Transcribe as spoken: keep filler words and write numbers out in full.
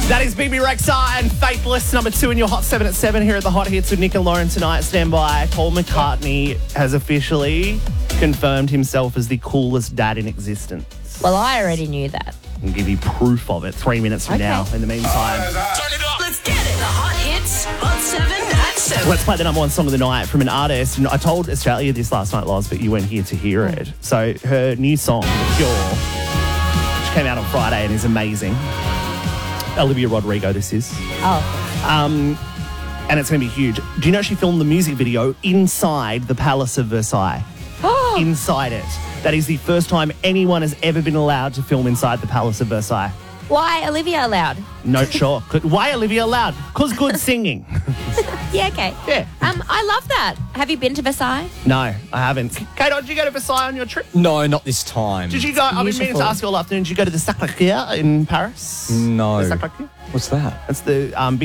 That is B B Rexha and Faithless, number two in your Hot seven at seven here at the Hot Hits with Nick and Lauren tonight. Stand by. Paul McCartney has officially confirmed himself as the coolest dad in existence. Well, I already knew that. I'll give you proof of it three minutes from Okay. now. In the meantime, Turn it up. Let's get it. The Hot Hits, Hot seven at seven. let's play the number one song of the night from an artist. And I told Australia this last night, Loz, but you weren't here to hear it. So her new song, The Cure, which came out on Friday and is amazing. Olivia Rodrigo, this is. Oh. Um, and it's going to be huge. Do you know she filmed the music video inside the Palace of Versailles? Oh. Inside it. That is the first time anyone has ever been allowed to film inside the Palace of Versailles. Why Olivia allowed? No, sure. Why Olivia allowed? Because good singing. Yeah, okay. Yeah. Um, I love that. Have you been to Versailles? No, I haven't. Kate, did you go to Versailles on your trip? No, not this time. Did you go? I've been meaning beautiful. to ask you all afternoon. Did you go to the Sacré-Cœur in Paris? No. The Sacré-Cœur? What's that? That's the um,